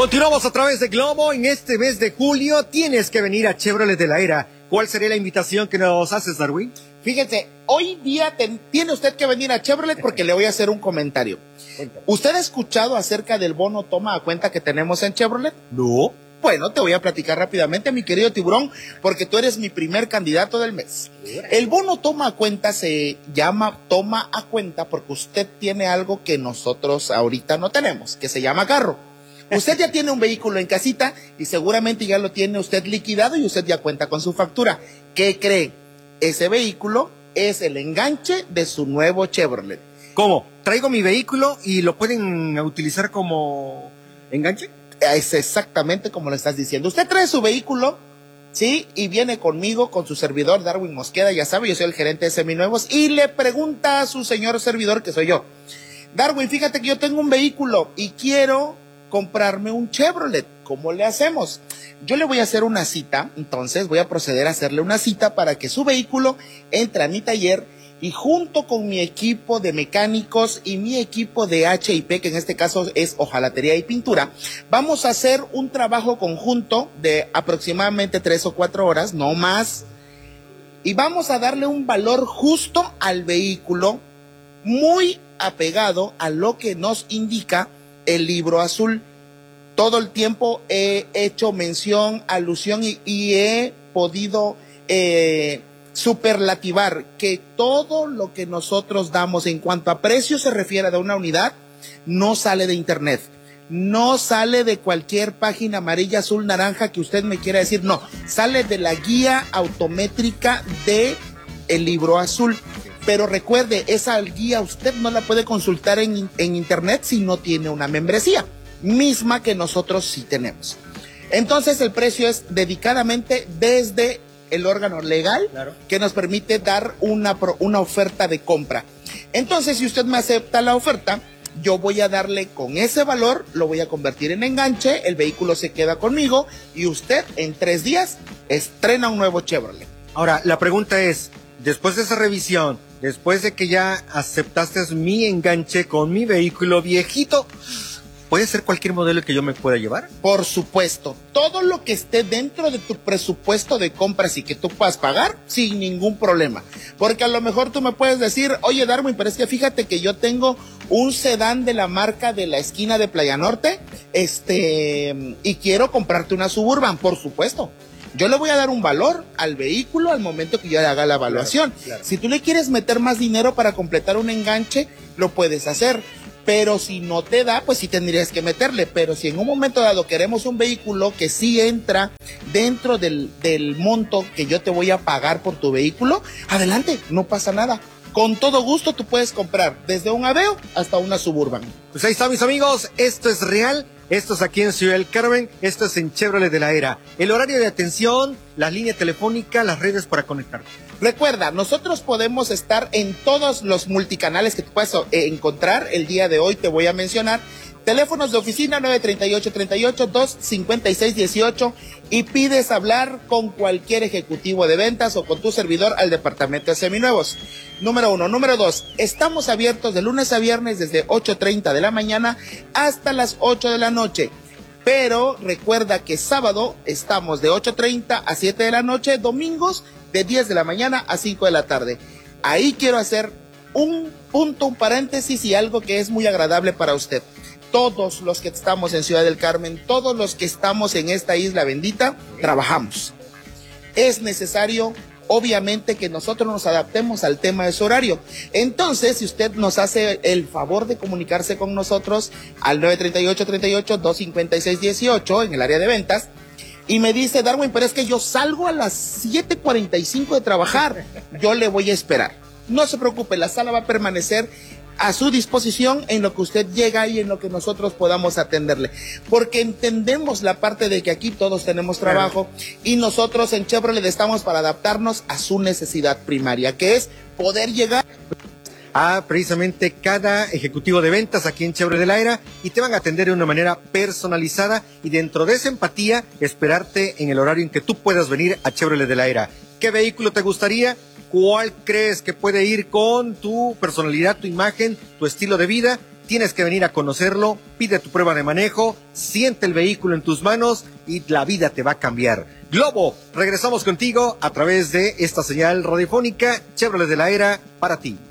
Continuamos a través de Globo. En este mes de julio tienes que venir a Chevrolet de la Era. ¿Cuál sería la invitación que nos haces, Darwin? Fíjense, hoy día tiene usted que venir a Chevrolet porque le voy a hacer un comentario. ¿Usted ha escuchado acerca del bono toma a cuenta que tenemos en Chevrolet? No. Bueno, te voy a platicar rápidamente, mi querido tiburón, porque tú eres mi primer candidato del mes. El bono toma a cuenta se llama toma a cuenta porque usted tiene algo que nosotros ahorita no tenemos, que se llama carro. Usted ya tiene un vehículo en casita y seguramente ya lo tiene usted liquidado y usted ya cuenta con su factura. ¿Qué cree? Ese vehículo es el enganche de su nuevo Chevrolet. ¿Cómo? ¿Traigo mi vehículo y lo pueden utilizar como enganche? Es exactamente como lo estás diciendo. Usted trae su vehículo, ¿sí? Y viene conmigo, con su servidor, Darwin Mosqueda, ya sabe, yo soy el gerente de Seminuevos, y le pregunta a su señor servidor, que soy yo. Darwin, fíjate que yo tengo un vehículo y quiero comprarme un Chevrolet. ¿Cómo le hacemos? Yo le voy a hacer una cita, entonces voy a proceder a hacerle una cita para que su vehículo entre a mi taller y junto con mi equipo de mecánicos y mi equipo de H&P, que en este caso es hojalatería y pintura, vamos a hacer un trabajo conjunto de aproximadamente 3 o 4 horas, no más, y vamos a darle un valor justo al vehículo, muy apegado a lo que nos indica el libro azul. Todo el tiempo he hecho mención, alusión y he podido superlativar que todo lo que nosotros damos en cuanto a precio se refiere de una unidad, no sale de internet, no sale de cualquier página amarilla, azul, naranja que usted me quiera decir, no, sale de la guía autométrica de el libro azul. Pero recuerde, esa guía usted no la puede consultar en internet si no tiene una membresía, misma que nosotros sí tenemos. Entonces el precio es dedicadamente desde el órgano legal, claro, que nos permite dar una oferta de compra. Entonces, si usted me acepta la oferta, yo voy a darle con ese valor, lo voy a convertir en enganche, el vehículo se queda conmigo y usted en 3 días estrena un nuevo Chevrolet. Ahora, la pregunta es, después de esa revisión, después de que ya aceptaste mi enganche con mi vehículo viejito, ¿puede ser cualquier modelo que yo me pueda llevar? Por supuesto, todo lo que esté dentro de tu presupuesto de compras y que tú puedas pagar sin ningún problema. Porque a lo mejor tú me puedes decir, oye Darwin, pero es que fíjate que yo tengo un sedán de la marca de la esquina de Playa Norte, y quiero comprarte una Suburban. Por supuesto, yo le voy a dar un valor al vehículo al momento que yo le haga la evaluación. Claro, claro. Si tú le quieres meter más dinero para completar un enganche, lo puedes hacer. Pero si no te da, pues sí tendrías que meterle. Pero si en un momento dado queremos un vehículo que sí entra dentro del monto que yo te voy a pagar por tu vehículo, adelante, no pasa nada. Con todo gusto tú puedes comprar desde un Aveo hasta una Suburban. Pues ahí está, mis amigos, esto es real. Esto es aquí en Ciudad del Carmen, esto es en Chevrolet de la Era. El horario de atención, la línea telefónica, las redes para conectar. Recuerda, nosotros podemos estar en todos los multicanales que tú puedes encontrar. El día de hoy te voy a mencionar. Teléfonos de oficina 938-38-256-18 y pides hablar con cualquier ejecutivo de ventas o con tu servidor al departamento de Seminuevos. Número 1. Número 2. Estamos abiertos de lunes a viernes desde 8:30 de la mañana hasta las 8 de la noche. Pero recuerda que sábado estamos de 8:30 a 7 de la noche, domingos de 10 de la mañana a 5 de la tarde. Ahí quiero hacer un punto, un paréntesis y algo que es muy agradable para usted. Todos los que estamos en Ciudad del Carmen, todos los que estamos en esta isla bendita, trabajamos. Es necesario, obviamente, que nosotros nos adaptemos al tema de su horario. Entonces, si usted nos hace el favor de comunicarse con nosotros al 938-38-256-18 en el área de ventas, y me dice, Darwin, pero es que yo salgo a las 7:45 de trabajar, yo le voy a esperar. No se preocupe, la sala va a permanecer a su disposición en lo que usted llega y en lo que nosotros podamos atenderle, porque entendemos la parte de que aquí todos tenemos trabajo y nosotros en Chevrolet estamos para adaptarnos a su necesidad primaria, que es poder llegar a precisamente cada ejecutivo de ventas aquí en Chevrolet de la Era y te van a atender de una manera personalizada y dentro de esa empatía esperarte en el horario en que tú puedas venir a Chevrolet de la Era. ¿Qué vehículo te gustaría? ¿Cuál crees que puede ir con tu personalidad, tu imagen, tu estilo de vida? Tienes que venir a conocerlo, pide tu prueba de manejo, siente el vehículo en tus manos y la vida te va a cambiar. Globo, regresamos contigo a través de esta señal radiofónica Chevrolet de la Era para ti.